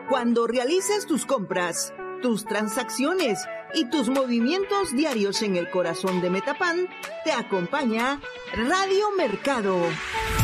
Cuando realices tus compras, tus transacciones y tus movimientos diarios en el corazón de Metapan, te acompaña Radio Mercado.